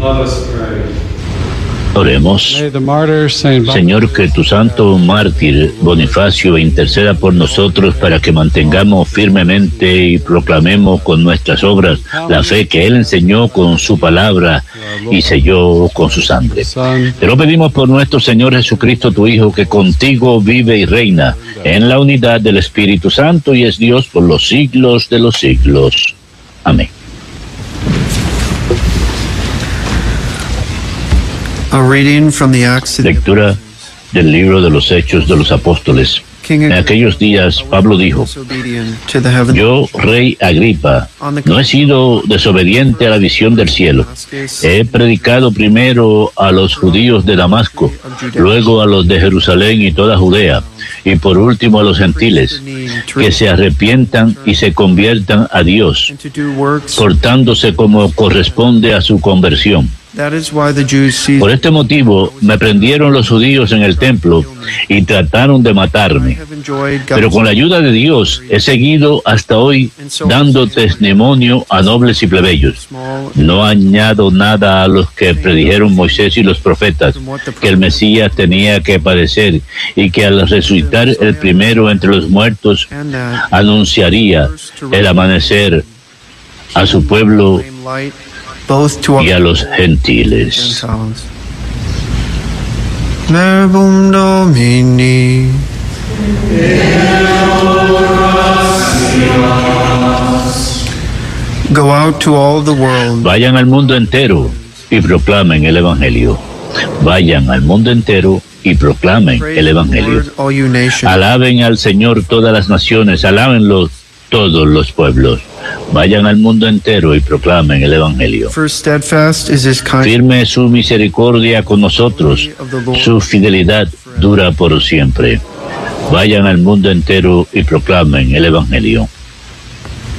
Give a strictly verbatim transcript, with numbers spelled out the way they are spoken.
Oremos. Señor, que tu santo mártir Bonifacio interceda por nosotros para que mantengamos firmemente y proclamemos con nuestras obras la fe que él enseñó con su palabra y selló con su sangre. Te lo pedimos por nuestro Señor Jesucristo, tu Hijo, que contigo vive y reina en la unidad del Espíritu Santo y es Dios por los siglos de los siglos. Amén. Lectura del libro de los Hechos de los Apóstoles. En aquellos días Pablo dijo: Yo, rey Agripa, no he sido desobediente a la visión del cielo. He predicado primero a los judíos de Damasco, luego a los de Jerusalén y toda Judea, y por último a los gentiles, que se arrepientan y se conviertan a Dios, portándose como corresponde a su conversión. Por este motivo me prendieron los judíos en el templo y trataron de matarme. Pero con la ayuda de Dios he seguido hasta hoy dando testimonio a nobles y plebeyos. No añado nada a los que predijeron Moisés y los profetas, que el Mesías tenía que padecer y que al resucitar el primero entre los muertos anunciaría el amanecer a su pueblo y a los gentiles. Verbum Domini. Go out to all the world. Vayan al mundo entero y proclamen el Evangelio. Vayan al mundo entero y proclamen el Evangelio. Alaben al Señor todas las naciones, alábenlo todos los pueblos. Vayan al mundo entero y proclamen el Evangelio. Firme es su misericordia con nosotros, su fidelidad dura por siempre. Vayan al mundo entero y proclamen el Evangelio.